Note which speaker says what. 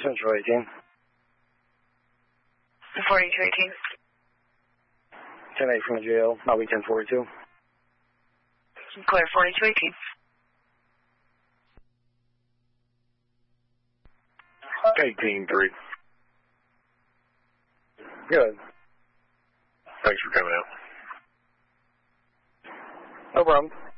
Speaker 1: Central 18.
Speaker 2: 4218.
Speaker 1: 10-8 from the jail. I'll be 1042.
Speaker 2: Clear 4218.
Speaker 3: 18-3.
Speaker 1: Good.
Speaker 3: Thanks for coming out.
Speaker 1: No problem.